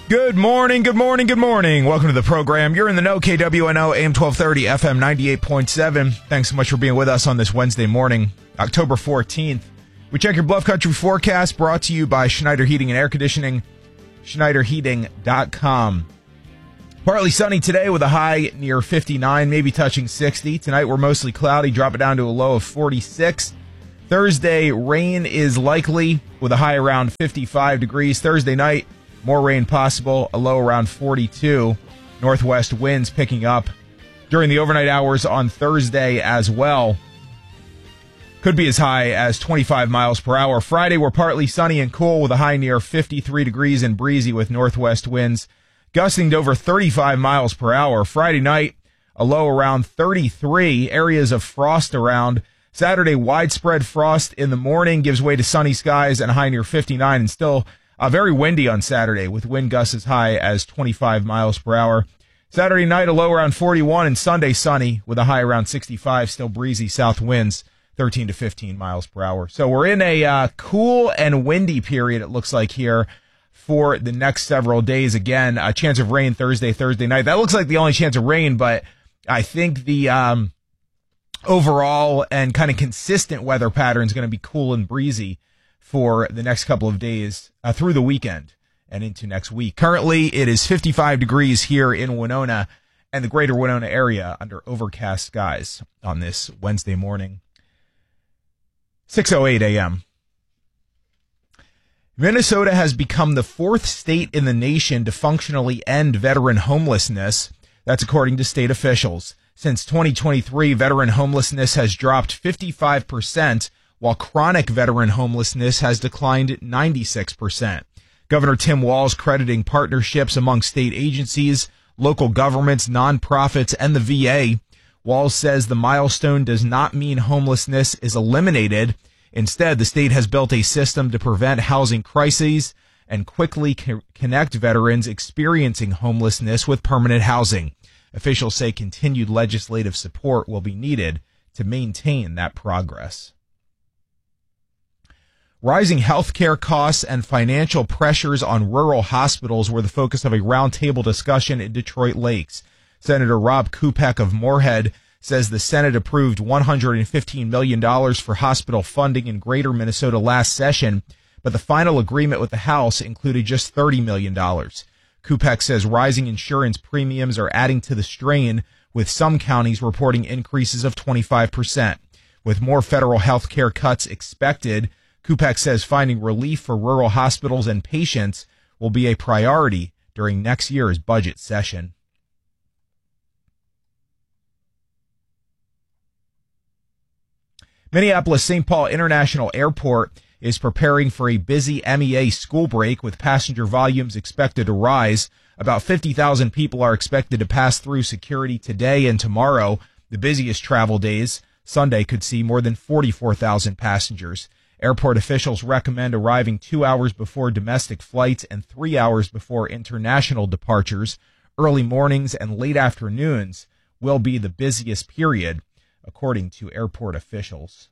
Good morning, good morning, good morning. Welcome to the program. You're in the know, KWNO, AM 1230, FM 98.7. Thanks so much for being with us on this Wednesday morning, October 14th. We check your Bluff Country forecast, brought to you by Schneider Heating and Air Conditioning, SchneiderHeating.com. Partly sunny today with a high near 59, maybe touching 60. Tonight we're mostly cloudy, drop it down to a low of 46. Thursday, rain is likely with a high around 55 degrees. Thursday night, more rain possible, a low around 42. Northwest winds picking up during the overnight hours on Thursday as well. Could be as high as 25 miles per hour. Friday, we're partly sunny and cool with a high near 53 degrees and breezy with northwest winds gusting to over 35 miles per hour. Friday night, a low around 33. Areas of frost around. Saturday, widespread frost in the morning gives way to sunny skies and a high near 59, and still very windy on Saturday with wind gusts as high as 25 miles per hour. Saturday night, a low around 41, and Sunday sunny with a high around 65, still breezy south winds 13 to 15 miles per hour. So we're in a cool and windy period, it looks like, here for the next several days. Again, a chance of rain Thursday night. That looks like the only chance of rain, but I think the overall and kind of consistent weather pattern is going to be cool and breezy for the next couple of days through the weekend and into next week. Currently, it is 55 degrees here in Winona and the greater Winona area under overcast skies on this Wednesday morning. 6:08 a.m. Minnesota has become the fourth state in the nation to functionally end veteran homelessness. That's according to state officials. Since 2023, veteran homelessness has dropped 55%, while chronic veteran homelessness has declined 96%. Governor Tim Walz crediting partnerships among state agencies, local governments, nonprofits, and the VA. Walz says the milestone does not mean homelessness is eliminated. Instead, the state has built a system to prevent housing crises and quickly connect veterans experiencing homelessness with permanent housing. Officials say continued legislative support will be needed to maintain that progress. Rising healthcare costs and financial pressures on rural hospitals were the focus of a roundtable discussion in Detroit Lakes. Senator Rob Kupek of Moorhead says the Senate approved $115 million for hospital funding in greater Minnesota last session, but the final agreement with the House included just $30 million. Kupek says rising insurance premiums are adding to the strain, with some counties reporting increases of 25%. With more federal health care cuts expected, Kupek says finding relief for rural hospitals and patients will be a priority during next year's budget session. Minneapolis-St. Paul International Airport is preparing for a busy MEA school break with passenger volumes expected to rise. About 50,000 people are expected to pass through security today and tomorrow. The busiest travel days, Sunday, could see more than 44,000 passengers. Airport officials recommend arriving 2 hours before domestic flights and 3 hours before international departures. Early mornings and late afternoons will be the busiest period, according to airport officials.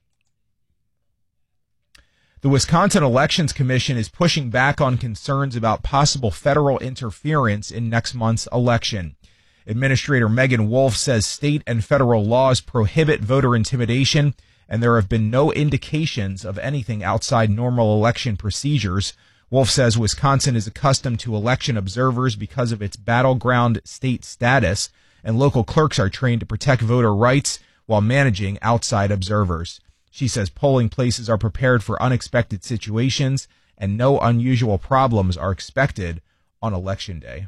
The Wisconsin Elections Commission is pushing back on concerns about possible federal interference in next month's election. Administrator Megan Wolf says state and federal laws prohibit voter intimidation, and there have been no indications of anything outside normal election procedures. Wolf says Wisconsin is accustomed to election observers because of its battleground state status, and local clerks are trained to protect voter rights while managing outside observers. She says polling places are prepared for unexpected situations, and no unusual problems are expected on Election Day.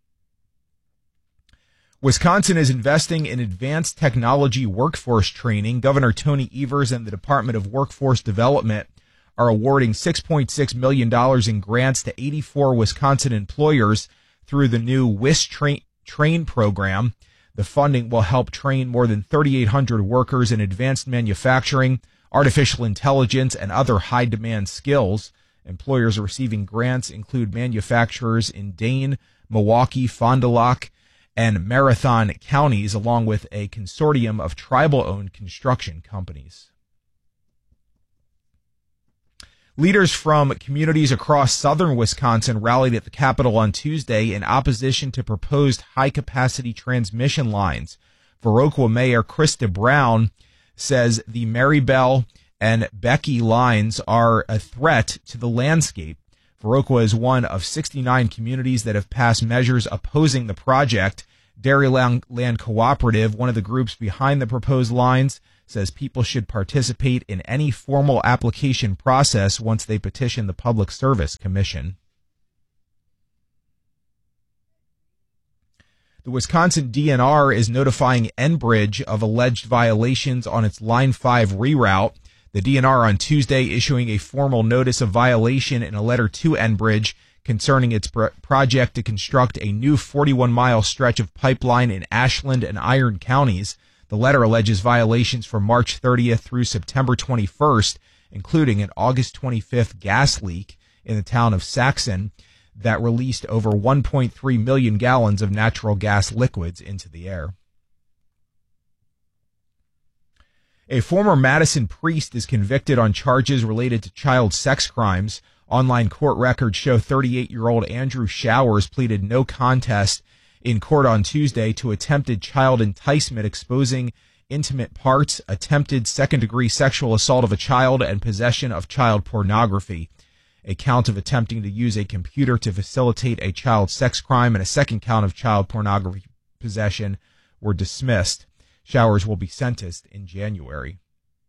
Wisconsin is investing in advanced technology workforce training. Governor Tony Evers and the Department of Workforce Development are awarding $6.6 million in grants to 84 Wisconsin employers through the new WIS Train program. The funding will help train more than 3,800 workers in advanced manufacturing, artificial intelligence, and other high-demand skills. Employers receiving grants include manufacturers in Dane, Milwaukee, Fond du Lac, and Marathon counties, along with a consortium of tribal-owned construction companies. Leaders from communities across southern Wisconsin rallied at the Capitol on Tuesday in opposition to proposed high-capacity transmission lines. Viroqua Mayor Krista Brown says the Marybelle and Becky lines are a threat to the landscape. Viroqua is one of 69 communities that have passed measures opposing the project. Dairyland Cooperative, one of the groups behind the proposed lines, says people should participate in any formal application process once they petition the Public Service Commission. The Wisconsin DNR is notifying Enbridge of alleged violations on its Line 5 reroute. The DNR on Tuesday issuing a formal notice of violation in a letter to Enbridge concerning its project to construct a new 41-mile stretch of pipeline in Ashland and Iron counties. The letter alleges violations from March 30th through September 21st, including an August 25th gas leak in the town of Saxon that released over 1.3 million gallons of natural gas liquids into the air. A former Madison priest is convicted on charges related to child sex crimes. Online court records show 38-year-old Andrew Showers pleaded no contest in court on Tuesday to attempted child enticement, exposing intimate parts, attempted second-degree sexual assault of a child, and possession of child pornography. A count of attempting to use a computer to facilitate a child sex crime and a second count of child pornography possession were dismissed. Showers will be sentenced in January.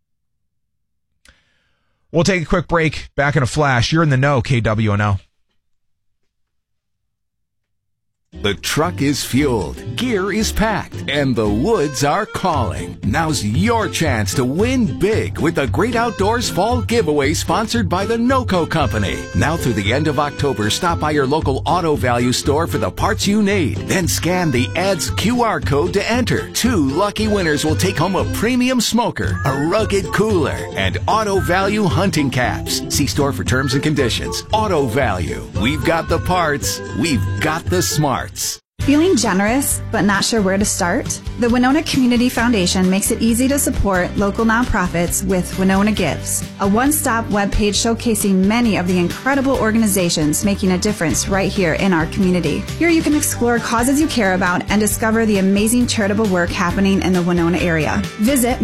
We'll take a quick break. Back in a flash. You're in the know, KWNO. The truck is fueled, gear is packed, and the woods are calling. Now's your chance to win big with the Great Outdoors Fall Giveaway sponsored by the NOCO Company. Now through the end of October, stop by your local Auto Value store for the parts you need. Then scan the ad's QR code to enter. 2 lucky winners will take home a premium smoker, a rugged cooler, and Auto Value hunting caps. See store for terms and conditions. Auto Value. We've got the parts. We've got the smarts. Feeling generous but not sure where to start? The Winona Community Foundation makes it easy to support local nonprofits with Winona Gives, a one-stop webpage showcasing many of the incredible organizations making a difference right here in our community. Here you can explore causes you care about and discover the amazing charitable work happening in the Winona area. Visit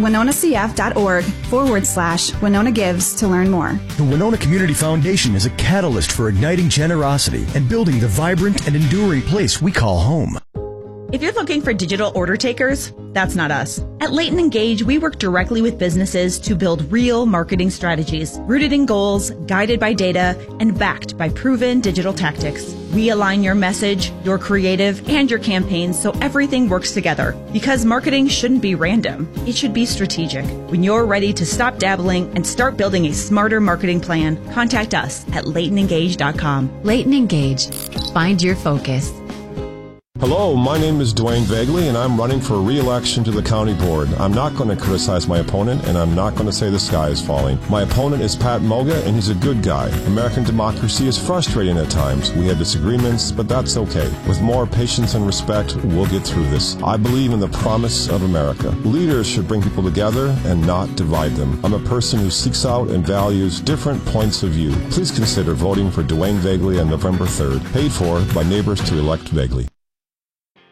winonacf.org/Winona Gives to learn more. The Winona Community Foundation is a catalyst for igniting generosity and building the vibrant and enduring place we call home. If you're looking for digital order takers, that's not us. At Leighton Engage, we work directly with businesses to build real marketing strategies, rooted in goals, guided by data, and backed by proven digital tactics. We align your message, your creative, and your campaigns so everything works together. Because marketing shouldn't be random. It should be strategic. When you're ready to stop dabbling and start building a smarter marketing plan, contact us at LeightonEngage.com. Leighton Engage. Find your focus. Hello, my name is Dwayne Vagley, and I'm running for re-election to the county board. I'm not going to criticize my opponent, and I'm not going to say the sky is falling. My opponent is Pat Moga, and he's a good guy. American democracy is frustrating at times. We have disagreements, but that's okay. With more patience and respect, we'll get through this. I believe in the promise of America. Leaders should bring people together and not divide them. I'm a person who seeks out and values different points of view. Please consider voting for Dwayne Vagley on November 3rd, paid for by Neighbors to Elect Vagley.